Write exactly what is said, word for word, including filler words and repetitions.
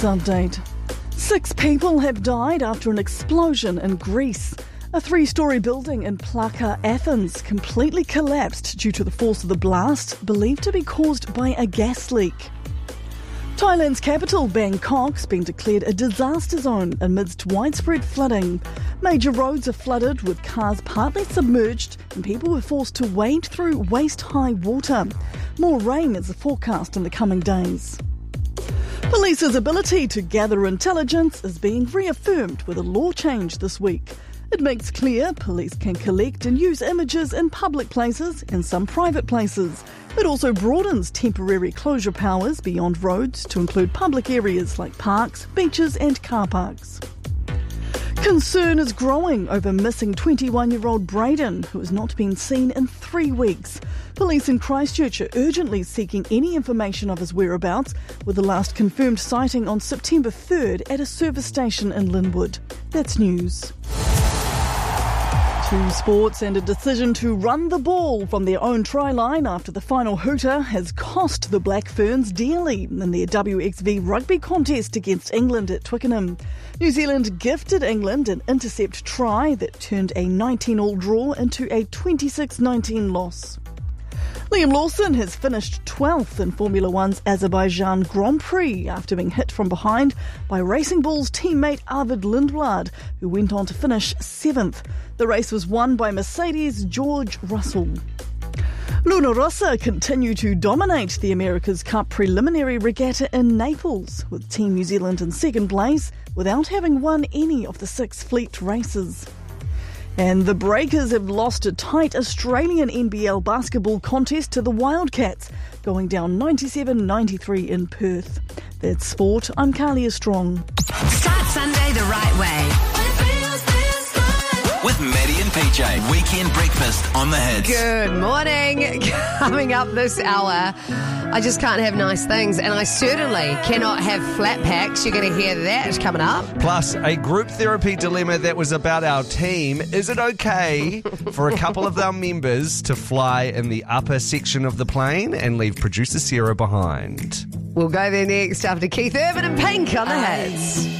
Sports Update. Six people have died after an explosion in Greece. A three-storey building in Plaka, Athens, completely collapsed due to the force of the blast, believed to be caused by a gas leak. Thailand's capital, Bangkok's been declared a disaster zone amidst widespread flooding. Major roads are flooded with cars partly submerged and people were forced to wade through waist-high water. More rain is forecast in the coming days. Police's ability to gather intelligence is being reaffirmed with a law change this week. It makes clear police can collect and use images in public places and some private places. It also broadens temporary closure powers beyond roads to include public areas like parks, beaches and car parks. Concern is growing over missing twenty-one-year-old Braden, who has not been seen in three weeks. Police in Christchurch are urgently seeking any information of his whereabouts, with the last confirmed sighting on September third at a service station in Linwood. That's news. To sports, and a decision to run the ball from their own try line after the final hooter has cost the Black Ferns dearly in their W X V rugby contest against England at Twickenham. New Zealand gifted England an intercept try that turned a nineteen-all draw into a twenty-six nineteen loss. Liam Lawson has finished twelfth in Formula One's Azerbaijan Grand Prix after being hit from behind by Racing Bull's teammate Arvid Lindblad, who went on to finish seventh. The race was won by Mercedes' George Russell. Luna Rossa continue to dominate the America's Cup preliminary regatta in Naples, with Team New Zealand in second place without having won any of the six fleet races. And the Breakers have lost a tight Australian N B L basketball contest to the Wildcats, going down ninety-seven ninety-three in Perth. That's sport. I'm Kalia Strong. Start Sunday the right way. With Maddie and P J, weekend breakfast on the Hits. Good morning. Coming up this hour, I just can't have nice things, and I certainly cannot have flat packs. You're going to hear that coming up. Plus, a group therapy dilemma that was about our team. Is it okay for a couple of our members to fly in the upper section of the plane and leave producer Sarah behind? We'll go there next after Keith Urban and Pink on the Hits.